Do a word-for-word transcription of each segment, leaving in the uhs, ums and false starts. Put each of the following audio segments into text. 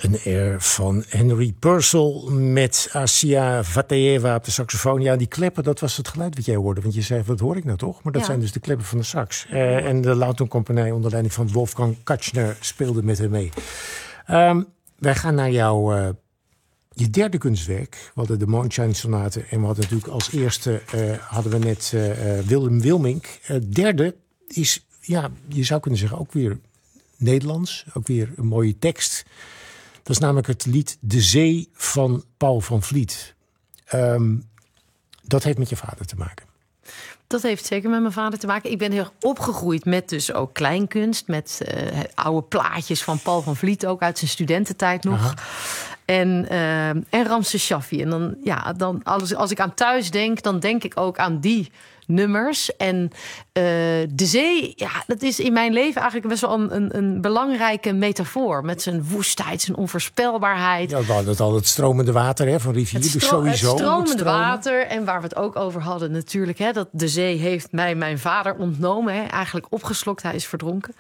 Een air van Henry Purcell met Asia Vatayeva op de saxofoon. Ja, die kleppen, dat was het geluid wat jij hoorde. Want je zei, wat hoor ik nou toch? Maar dat ja. zijn dus de kleppen van de sax. Uh, en de Lautenkompagnie onder leiding van Wolfgang Katchner speelde met hem mee. Um, wij gaan naar jouw uh, je derde kunstwerk. We hadden de Mondschein Sonate. En we hadden natuurlijk als eerste uh, hadden we net uh, Willem Wilmink. Uh, derde is, ja, je zou kunnen zeggen, ook weer Nederlands. Ook weer een mooie tekst. Dat is namelijk het lied De Zee van Paul van Vliet. Um, dat heeft met je vader te maken. Dat heeft zeker met mijn vader te maken. Ik ben heel erg opgegroeid met dus ook kleinkunst. Met uh, oude plaatjes van Paul van Vliet, ook uit zijn studententijd nog. Aha. En, uh, en Ramses Shaffi. En dan, ja, dan als, als ik aan thuis denk, dan denk ik ook aan die nummers. En uh, de zee, ja, dat is in mijn leven eigenlijk best wel een, een, een belangrijke metafoor. Met zijn woestheid, zijn onvoorspelbaarheid. Ja, we hadden het al, het stromende water hè, van rivier. Het, dus stro- sowieso het stromende het water. En waar we het ook over hadden natuurlijk. Hè, dat de zee heeft mij mijn vader ontnomen. Hè, eigenlijk opgeslokt, hij is verdronken.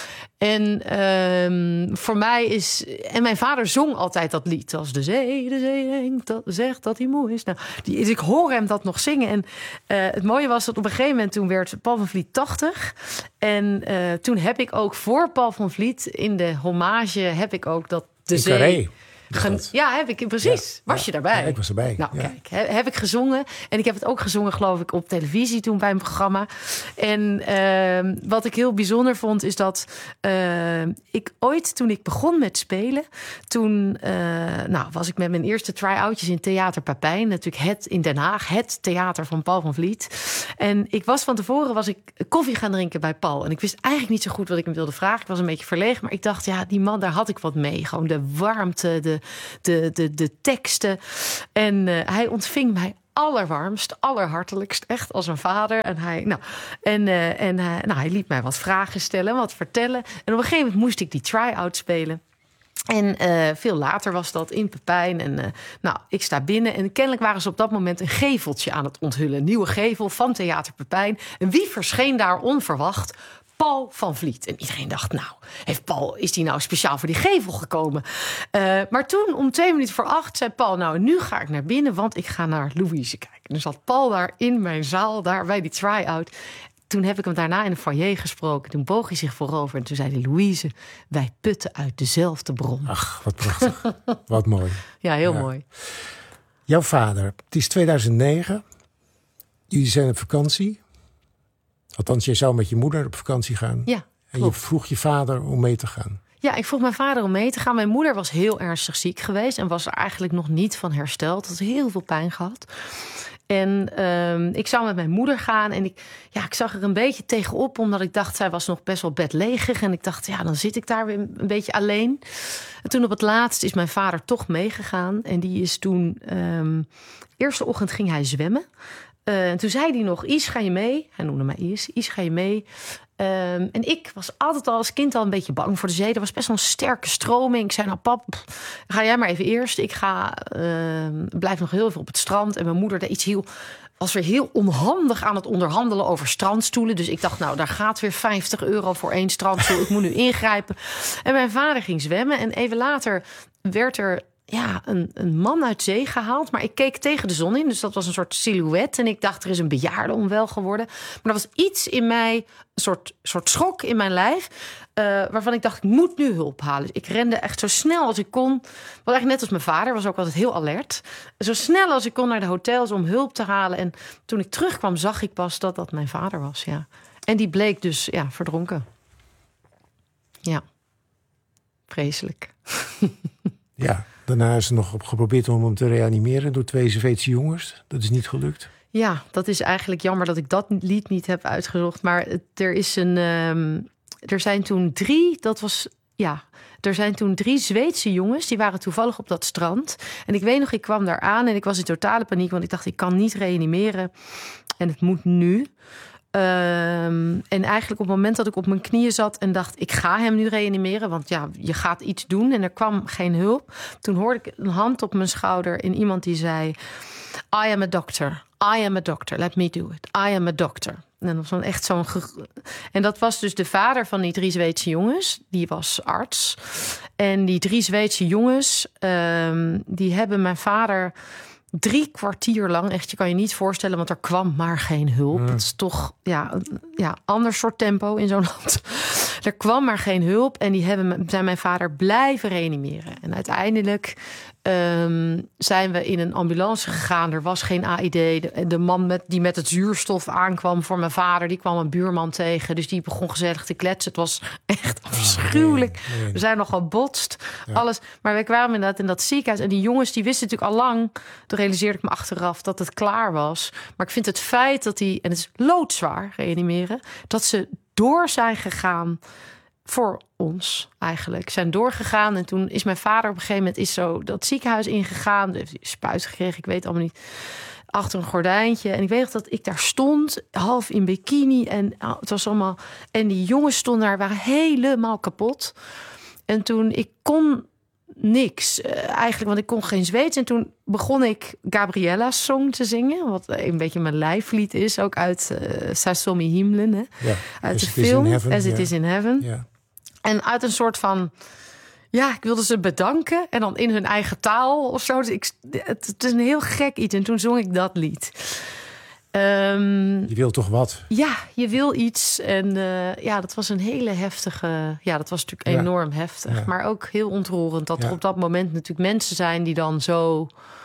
En um, voor mij is... En mijn vader zong altijd dat lied. Als de zee, de zee denkt, dat, zegt dat hij moe is. Nou, die, ik hoor hem dat nog zingen. En uh, het mooie was dat op een gegeven moment... toen werd Paul van Vliet tachtig. En uh, toen heb ik ook voor Paul van Vliet... in de hommage heb ik ook dat de in zee... Carré. Gen- ja, heb ik precies. Ja, was je daarbij? Ja, ik was erbij. Nou, ja. kijk, he, heb ik gezongen. En ik heb het ook gezongen, geloof ik, op televisie toen bij een programma. En uh, wat ik heel bijzonder vond, is dat uh, ik ooit, toen ik begon met spelen... toen uh, nou, was ik met mijn eerste try-outjes in Theater Papijn. Natuurlijk het in Den Haag, het theater van Paul van Vliet. En ik was van tevoren was ik koffie gaan drinken bij Paul. En ik wist eigenlijk niet zo goed wat ik hem wilde vragen. Ik was een beetje verlegen, maar ik dacht, ja, die man, daar had ik wat mee. Gewoon de warmte, de De, de, de teksten. En uh, hij ontving mij allerwarmst, allerhartelijkst, echt als een vader. En hij, nou, en, uh, en uh, nou, hij liet mij wat vragen stellen, wat vertellen. En op een gegeven moment moest ik die try-out spelen. En uh, veel later was dat in Pepijn. En uh, nou, ik sta binnen. En kennelijk waren ze op dat moment een geveltje aan het onthullen. Een nieuwe gevel van Theater Pepijn. En wie verscheen daar onverwacht? Paul van Vliet. En iedereen dacht, nou, heeft Paul, is die nou speciaal voor die gevel gekomen? Uh, maar toen, om twee minuten voor acht, zei Paul, nou, nu ga ik naar binnen, want ik ga naar Louise kijken. En dus zat Paul daar in mijn zaal, daar bij die try-out. Toen heb ik hem daarna in een foyer gesproken. Toen boog hij zich voorover en toen zei hij, Louise, wij putten uit dezelfde bron. Ach, wat prachtig. Wat mooi. Ja, heel ja. mooi. Jouw vader, het is tweeduizend negen. Jullie zijn op vakantie. Althans, jij zou met je moeder op vakantie gaan. Ja, en je vroeg je vader om mee te gaan. Ja, ik vroeg mijn vader om mee te gaan. Mijn moeder was heel ernstig ziek geweest en was er eigenlijk nog niet van hersteld. Had heel veel pijn gehad. En um, ik zou met mijn moeder gaan. En ik, ja, ik zag er een beetje tegenop, omdat ik dacht, zij was nog best wel bedlegerig. En ik dacht, ja, dan zit ik daar weer een beetje alleen. En toen op het laatst is mijn vader toch meegegaan. En die is toen... Um, eerste ochtend ging hij zwemmen. Uh, en toen zei hij nog, Is, ga je mee? Hij noemde mij Is. Is, ga je mee? Um, en ik was altijd al als kind al een beetje bang voor de zee. Er was best wel een sterke stroming. Ik zei, nou pap, ga jij maar even eerst. Ik ga, uh, blijf nog heel veel op het strand. En mijn moeder deed iets heel... was weer heel onhandig aan het onderhandelen over strandstoelen. Dus ik dacht, nou, daar gaat weer vijftig euro voor één strandstoel. Ik moet nu ingrijpen. En mijn vader ging zwemmen. En even later werd er... ja, een, een man uit zee gehaald. Maar ik keek tegen de zon in, dus dat was een soort silhouet. En ik dacht, er is een bejaarde onwel geworden. Maar er was iets in mij, een soort, soort schok in mijn lijf... Uh, waarvan ik dacht, ik moet nu hulp halen. Ik rende echt zo snel als ik kon. Was eigenlijk net als mijn vader, was ook altijd heel alert. Zo snel als ik kon naar de hotels om hulp te halen. En toen ik terugkwam, zag ik pas dat dat mijn vader was, ja. En die bleek dus, ja, verdronken. Ja. Vreselijk. Ja. Daarna is er nog geprobeerd om hem te reanimeren door twee Zweedse jongens. Dat is niet gelukt. Ja, dat is eigenlijk jammer dat ik dat lied niet heb uitgezocht. Maar er is een, um, er zijn toen drie, dat was, ja, er zijn toen drie Zweedse jongens, die waren toevallig op dat strand. En ik weet nog, ik kwam daar aan en ik was in totale paniek, want ik dacht, ik kan niet reanimeren. En het moet nu. Um, en eigenlijk op het moment dat ik op mijn knieën zat en dacht, ik ga hem nu reanimeren, want ja, je gaat iets doen en er kwam geen hulp. Toen hoorde ik een hand op mijn schouder en iemand die zei, I am a doctor, I am a doctor, let me do it. I am a doctor. En dat was dan echt zo'n. Ge- en dat was dus de vader van die drie Zweedse jongens. Die was arts. En die drie Zweedse jongens, um, die hebben mijn vader drie kwartier lang, echt, je kan je niet voorstellen, want er kwam maar geen hulp. Mm. Het is toch ja, ja, ander soort tempo in zo'n land. Er kwam maar geen hulp en die hebben, zijn mijn vader blijven reanimeren. En uiteindelijk um, zijn we in een ambulance gegaan. Er was geen A I D. De, de man met, die met het zuurstof aankwam voor mijn vader, die kwam een buurman tegen. Dus die begon gezellig te kletsen. Het was echt afschuwelijk. Oh, nee, nee. We zijn nogal botst. Ja. Alles. Maar we kwamen inderdaad in dat ziekenhuis. En die jongens die wisten natuurlijk al lang, toen realiseerde ik me achteraf, dat het klaar was. Maar ik vind het feit dat die, en het is loodzwaar reanimeren, dat ze door zijn gegaan voor ons eigenlijk. Zijn doorgegaan en toen is mijn vader op een gegeven moment is zo dat ziekenhuis ingegaan. Heeft hij spuit gekregen, ik weet allemaal niet. Achter een gordijntje. En ik weet dat ik daar stond, half in bikini. En oh, het was allemaal. En die jongens stonden daar, waren helemaal kapot. En toen ik kon niks uh, eigenlijk, want ik kon geen Zweeds. En toen begon ik Gabriella's song te zingen, wat een beetje mijn lijflied is, ook uit uh, Sasomi Himlen, hè? Ja, uit de film heaven, As It yeah. Is in Heaven. Yeah. En uit een soort van, ja, ik wilde ze bedanken en dan in hun eigen taal of zo. Dus ik, het, het is een heel gek iets. En toen zong ik dat lied. Um, je wil toch wat? Ja, je wil iets. En uh, ja, dat was een hele heftige. Ja, dat was natuurlijk ja. enorm heftig. Ja. Maar ook heel ontroerend dat ja. er op dat moment natuurlijk mensen zijn die dan zo,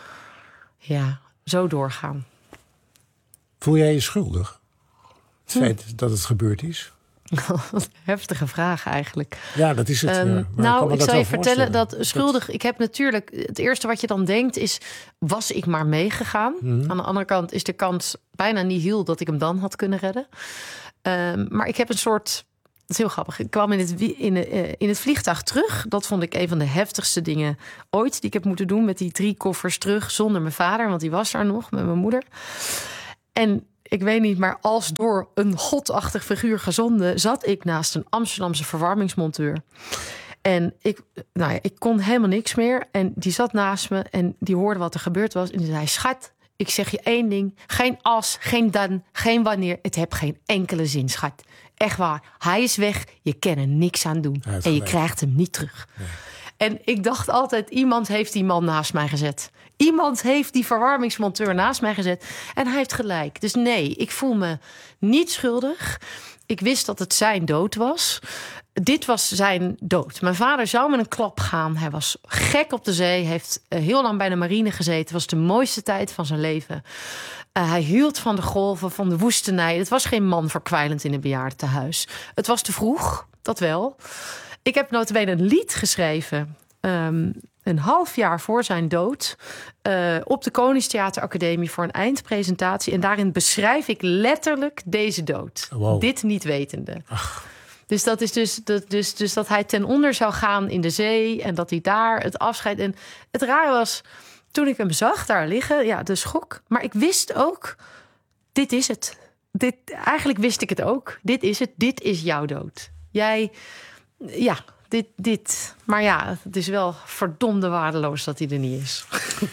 ja, zo doorgaan. Voel jij je schuldig? Het hm. feit dat het gebeurd is? Heftige vraag eigenlijk. Ja, dat is het. Um, ja. Nou, ik, ik zal je vertellen dat schuldig. Ik heb natuurlijk het eerste wat je dan denkt is: was ik maar meegegaan? Mm-hmm. Aan de andere kant is de kans bijna niet heel dat ik hem dan had kunnen redden. Um, maar ik heb een soort. Dat is heel grappig. Ik kwam in het, in, uh, in het vliegtuig terug. Dat vond ik een van de heftigste dingen ooit die ik heb moeten doen met die drie koffers terug zonder mijn vader, want die was daar nog met mijn moeder. En ik weet niet, maar als door een godachtig figuur gezonden zat ik naast een Amsterdamse verwarmingsmonteur. En ik, nou ja, ik kon helemaal niks meer. En die zat naast me en die hoorde wat er gebeurd was. En die zei: schat, ik zeg je één ding. Geen als, geen dan, geen wanneer. Het heeft geen enkele zin, schat. Echt waar. Hij is weg. Je kan er niks aan doen. En je krijgt hem niet terug. Nee. En ik dacht altijd, iemand heeft die man naast mij gezet. Iemand heeft die verwarmingsmonteur naast mij gezet. En hij heeft gelijk. Dus nee, ik voel me niet schuldig. Ik wist dat het zijn dood was. Dit was zijn dood. Mijn vader zou met een klap gaan. Hij was gek op de zee. Heeft heel lang bij de marine gezeten. Het was de mooiste tijd van zijn leven. Uh, hij hield van de golven, van de woestenij. Het was geen man verkwijlend in een bejaardentehuis. Het was te vroeg, dat wel. Ik heb nota bene een lied geschreven. Um, een half jaar voor zijn dood. Uh, op de Koningstheateracademie voor een eindpresentatie. En daarin beschrijf ik letterlijk deze dood. Wow. Dit niet wetende. Ach. Dus dat is dus dat, dus, dus dat hij ten onder zou gaan in de zee. En dat hij daar het afscheid. En het rare was, toen ik hem zag daar liggen, ja, de schok. Maar ik wist ook, dit is het. Dit, eigenlijk wist ik het ook. Dit is het. Dit is jouw dood. Jij, ja, dit, dit. Maar ja, het is wel verdomde waardeloos dat hij er niet is.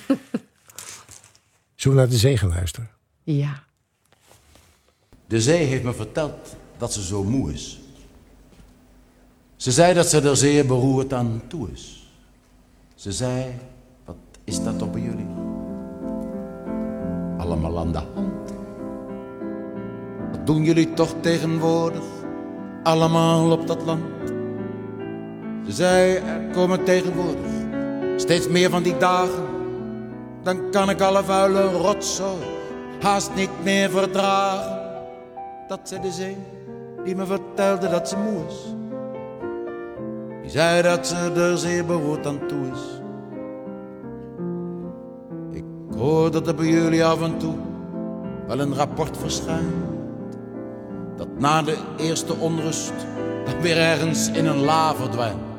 Zullen we naar de zee gaan luisteren? Ja. De zee heeft me verteld dat ze zo moe is. Ze zei dat ze er zeer beroerd aan toe is. Ze zei, wat is dat toch bij jullie? Allemaal aan de hand. Wat doen jullie toch tegenwoordig? Allemaal op dat land. Ze zei, er komen tegenwoordig steeds meer van die dagen. Dan kan ik alle vuile rotzooi haast niet meer verdragen. Dat zei de zee, die me vertelde dat ze moe is. Die zei dat ze er zeer beroerd aan toe is. Ik hoor dat er bij jullie af en toe wel een rapport verschijnt. Dat na de eerste onrust dan weer ergens in een la verdwijnt.